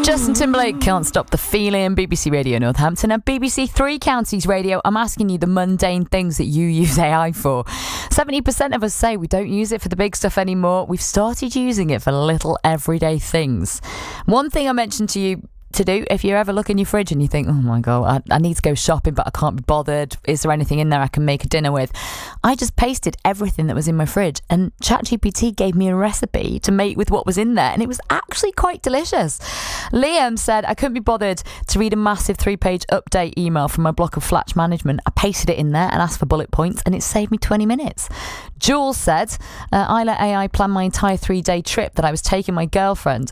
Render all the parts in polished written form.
Justin Timberlake, Can't Stop the Feeling, BBC Radio Northampton and BBC Three Counties Radio. I'm asking you the mundane things that you use AI for. 70% of us say we don't use it for the big stuff anymore. We've started using it for little everyday things. One thing I mentioned to you to do, if you ever look in your fridge and you think, oh my god, I need to go shopping but I can't be bothered, is there anything in there I can make a dinner with? I just pasted everything that was in my fridge and ChatGPT gave me a recipe to make with what was in there, and it was actually quite delicious. Liam said, I couldn't be bothered to read a massive 3-page update email from my block of Flatch management. I pasted it in there and asked for bullet points and it saved me 20 minutes. Jules said, I let AI plan my entire 3-day trip that I was taking my girlfriend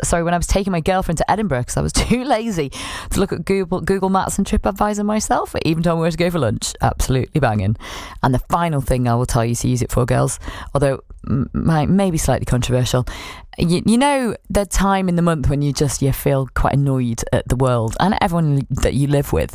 to Edinburgh because I was too lazy to look at Google Maps and TripAdvisor myself. It even told me where to go for lunch. Absolutely banging. And the final thing I will tell you to use it for, girls, although maybe slightly controversial, you know the time in the month when you feel quite annoyed at the world and everyone that you live with,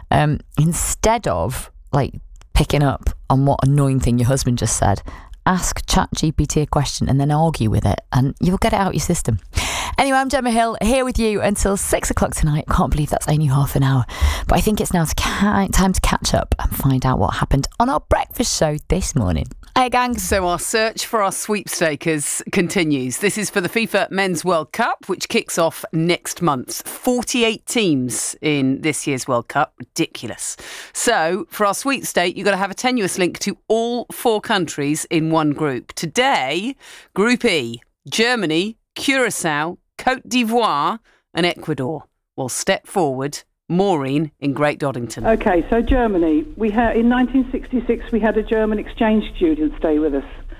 instead of like picking up on what annoying thing your husband just said, ask ChatGPT a question and then argue with it and you'll get it out your system. Anyway, I'm Gemma Hill, here with you until 6 o'clock tonight. Can't believe that's only half an hour. But I think it's now time to catch up and find out what happened on our breakfast show this morning. Hey, gang. So our search for our sweepstakers continues. This is for the FIFA Men's World Cup, which kicks off next month. 48 teams in this year's World Cup. Ridiculous. So for our sweepstake, you've got to have a tenuous link to all 4 countries in one group. Today, Group E, Germany, Curacao, Côte d'Ivoire and Ecuador will step forward. Maureen in Great Doddington. Okay, so Germany. In 1966 we had a German exchange student stay with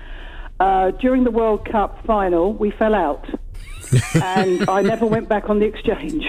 us. During the World Cup final, we fell out, and I never went back on the exchange.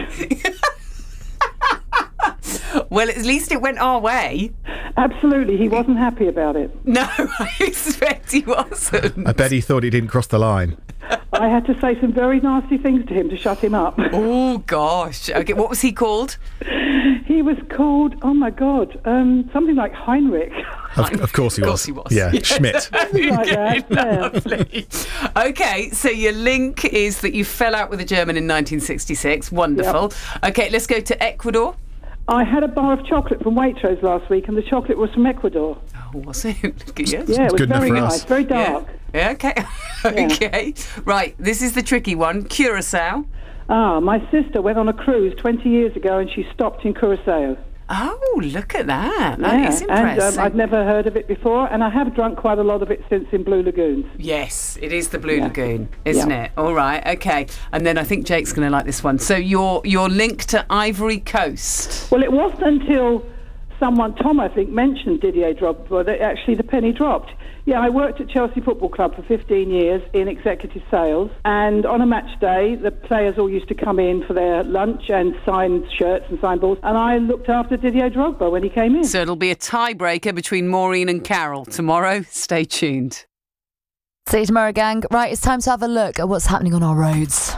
Well, at least it went our way. Absolutely, he wasn't happy about it. No, I expect he wasn't. I bet he thought he didn't cross the line. I had to say some very nasty things to him to shut him up. Oh, gosh. Okay, what was he called? He was called, oh my God, something like Heinrich. Of course he was. Yeah, Schmidt. Something like that, yeah. Lovely. Okay, so your link is that you fell out with a German in 1966. Wonderful. Yep. Okay, let's go to Ecuador. I had a bar of chocolate from Waitrose last week, and the chocolate was from Ecuador. Oh, was it? Yes. Yeah, it was very nice, very dark. Yeah, okay. Okay. Right, this is the tricky one. Curacao. My sister went on a cruise 20 years ago, and she stopped in Curacao. Oh, look at that. That is impressive. And I'd never heard of it before, and I have drunk quite a lot of it since in Blue Lagoons. Yes, it is the Blue Lagoon, isn't it? All right, okay. And then I think Jake's going to like this one. So your link to Ivory Coast. Well, it wasn't until Tom, I think, mentioned Didier Drogba that actually the penny dropped. Yeah, I worked at Chelsea Football Club for 15 years in executive sales, and on a match day, the players all used to come in for their lunch and sign shirts and sign balls, and I looked after Didier Drogba when he came in. So it'll be a tiebreaker between Maureen and Carol tomorrow. Stay tuned. See you tomorrow, gang. Right, it's time to have a look at what's happening on our roads.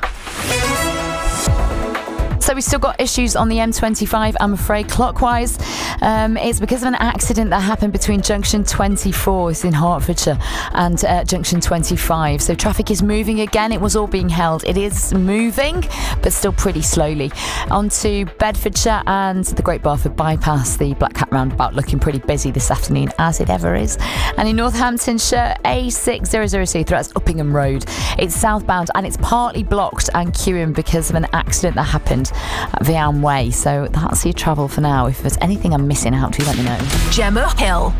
So we've still got issues on the M25, I'm afraid, clockwise. It's because of an accident that happened between junction 24, it's in Hertfordshire, and junction 25. So traffic is moving again. It was all being held. It is moving, but still pretty slowly. On to Bedfordshire and the Great Barford Bypass, the Black Cat roundabout looking pretty busy this afternoon, as it ever is. And in Northamptonshire, A6002, that's Uppingham Road. It's southbound and it's partly blocked and queuing because of an accident that happened at Vian Way. So that's your travel for now. If there's anything I'm missing out, do let me know. Gemma Hill,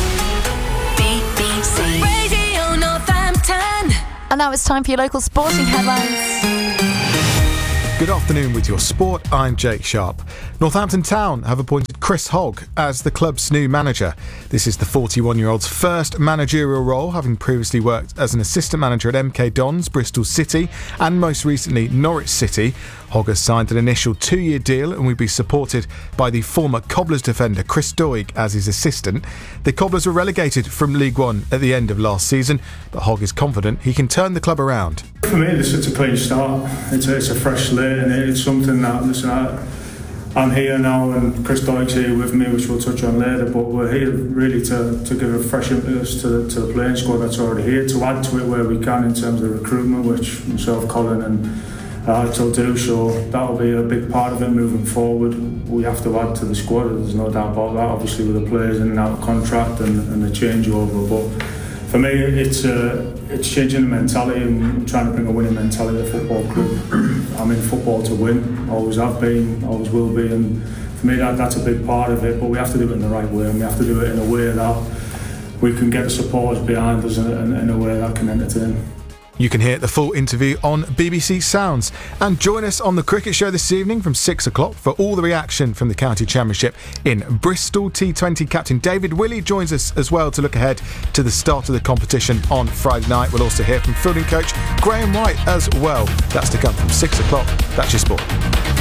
BBC Radio Northampton. And now it's time for your local sporting headlines. Good afternoon with your sport, I'm Jake Sharp. Northampton Town have appointed Chris Hogg as the club's new manager. This is the 41-year-old's first managerial role, having previously worked as an assistant manager at MK Dons, Bristol City and most recently Norwich City. Hogg has signed an initial 2-year deal and will be supported by the former Cobblers defender Chris Doig as his assistant. The Cobblers were relegated from League One at the end of last season, but Hogg is confident he can turn the club around. For me, it's a clean start. It's a fresh slate, and it's something that, listen, I'm here now, and Chris Doig's here with me, which we'll touch on later. But we're here really to give a fresh impetus to the playing squad that's already here, to add to it where we can in terms of recruitment, which myself, Colin, and till do so. That'll be a big part of it moving forward. We have to add to the squad, there's no doubt about that, obviously with the players in and out of contract and the changeover, but for me it's changing the mentality and trying to bring a winning mentality to the football club. I'm in football to win, always have been, always will be, and for me that's a big part of it, but we have to do it in the right way, and we have to do it in a way that we can get the supporters behind us in a way that can entertain. You can hear the full interview on BBC Sounds. And join us on the Cricket Show this evening from 6 o'clock for all the reaction from the County Championship in Bristol. T20 captain David Willey joins us as well to look ahead to the start of the competition on Friday night. We'll also hear from fielding coach Graham White as well. That's to come from 6 o'clock. That's your sport.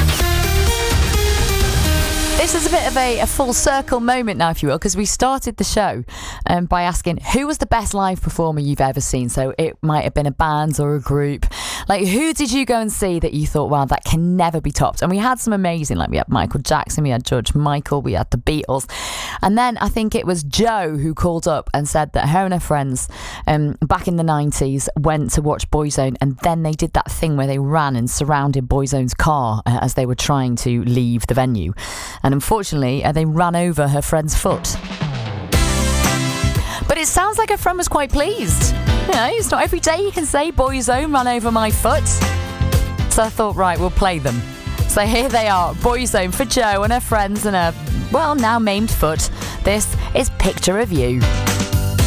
This is a bit of a full circle moment now, if you will, because we started the show by asking who was the best live performer you've ever seen. So it might have been a band or a group. Like, who did you go and see that you thought, wow, that can never be topped? And we had some amazing, like we had Michael Jackson, we had George Michael, we had the Beatles. And then I think it was Jo who called up and said that her and her friends back in the 90s went to watch Boyzone, and then they did that thing where they ran and surrounded Boyzone's car as they were trying to leave the venue. And unfortunately, they ran over her friend's foot. But it sounds like her friend was quite pleased. You know, it's not every day you can say Boyzone ran over my foot. So I thought, right, we'll play them. So here they are, Boyzone for Jo and her friends and her, well, now maimed foot. This is Picture of You.